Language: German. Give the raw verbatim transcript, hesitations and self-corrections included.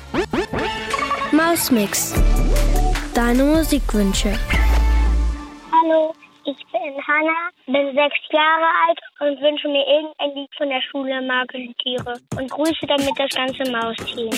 Mausmix. Deine Musikwünsche. Hallo, ich bin Hanna, bin sechs Jahre alt und wünsche mir irgendein Lied von der Schule Marke Tiere und grüße damit das ganze Mausteam.